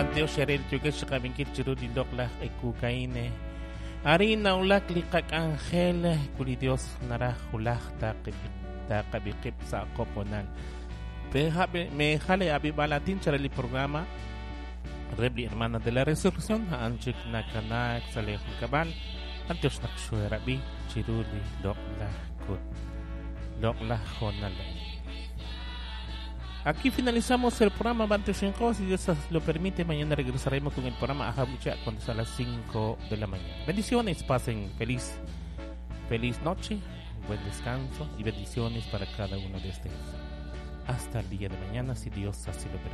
Dios sherel tukesh kabinkit chiruli lokla ekukaine. Arina ulak likak angel kuli Dios narah ulak ta kabikip sa koponan. Me jale abibalatin charali programa Rebli Hermana de la Resurrección anchik nakanak salehul kabal antios nakshurabi chiruli lokla honalay. Aquí finalizamos el programa Bantesenko. Si Dios lo permite, mañana regresaremos con el programa Ajabucha cuando sea a las 5 de la mañana. Bendiciones, pasen feliz noche, buen descanso y bendiciones para cada uno de ustedes. Hasta el día de mañana, si Dios así lo permite.